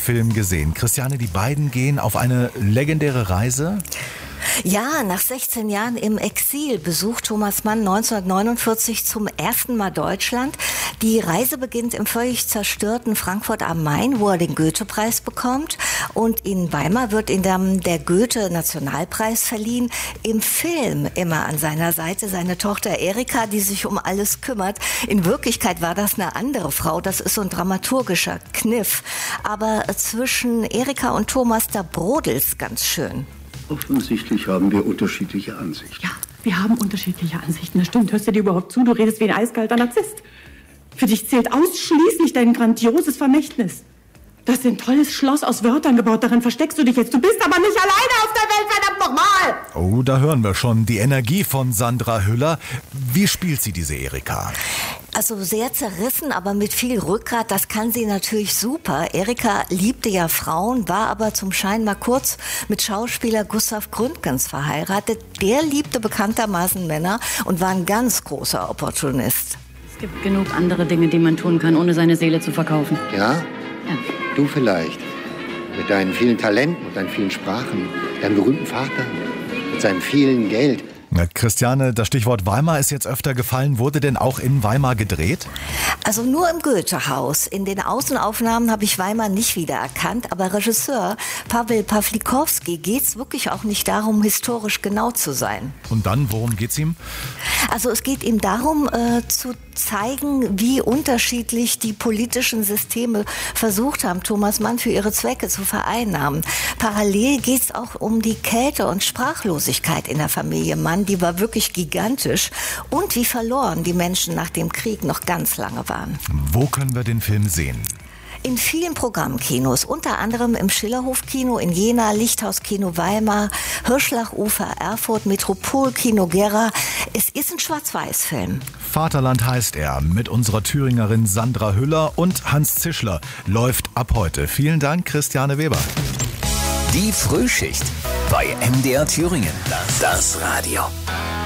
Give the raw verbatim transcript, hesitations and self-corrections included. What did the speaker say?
Film gesehen. Christiane, die beiden gehen auf eine legendäre Reise. Ja, nach sechzehn Jahren im Exil besucht Thomas Mann neunzehnhundertneunundvierzig zum ersten Mal Deutschland. Die Reise beginnt im völlig zerstörten Frankfurt am Main, wo er den Goethe-Preis bekommt. Und in Weimar wird ihm dann der Goethe-Nationalpreis verliehen. Im Film immer an seiner Seite seine Tochter Erika, die sich um alles kümmert. In Wirklichkeit war das eine andere Frau. Das ist so ein dramaturgischer Kniff. Aber zwischen Erika und Thomas, da brodelt's ganz schön. Offensichtlich haben wir unterschiedliche Ansichten. Ja, wir haben unterschiedliche Ansichten. Das stimmt. Hörst du dir überhaupt zu? Du redest wie ein eiskalter Narzisst. Für dich zählt ausschließlich dein grandioses Vermächtnis. Du hast ein tolles Schloss aus Wörtern gebaut. Darin versteckst du dich jetzt. Du bist aber nicht alleine auf der Welt, verdammt nochmal! Oh, da hören wir schon die Energie von Sandra Hüller. Wie spielt sie diese Erika? Also sehr zerrissen, aber mit viel Rückgrat, das kann sie natürlich super. Erika liebte ja Frauen, war aber zum Schein mal kurz mit Schauspieler Gustav Gründgens verheiratet. Der liebte bekanntermaßen Männer und war ein ganz großer Opportunist. Es gibt genug andere Dinge, die man tun kann, ohne seine Seele zu verkaufen. Ja? Ja. Du vielleicht. Mit deinen vielen Talenten und deinen vielen Sprachen. Deinem berühmten Vater. Mit seinem vielen Geld. Na, Christiane, das Stichwort Weimar ist jetzt öfter gefallen. Wurde denn auch in Weimar gedreht? Also nur im Goethe-Haus. In den Außenaufnahmen habe ich Weimar nicht wiedererkannt. Aber Regisseur Paweł Pawlikowski geht es wirklich auch nicht darum, historisch genau zu sein. Und dann, worum geht's ihm? Also es geht ihm darum, äh, zu zeigen, wie unterschiedlich die politischen Systeme versucht haben, Thomas Mann für ihre Zwecke zu vereinnahmen. Parallel geht es auch um die Kälte und Sprachlosigkeit in der Familie Mann. Die war wirklich gigantisch. Und wie verloren die Menschen nach dem Krieg noch ganz lange waren. Wo können wir den Film sehen? In vielen Programmkinos, unter anderem im Schillerhof-Kino in Jena, Lichthaus-Kino Weimar, Hirschlachufer, Erfurt, Metropol-Kino Gera. Es ist ein Schwarz-Weiß-Film. Vaterland heißt er, mit unserer Thüringerin Sandra Hüller und Hans Zischler, läuft ab heute. Vielen Dank, Christiane Weber. Die Frühschicht bei M D R Thüringen. Das Radio.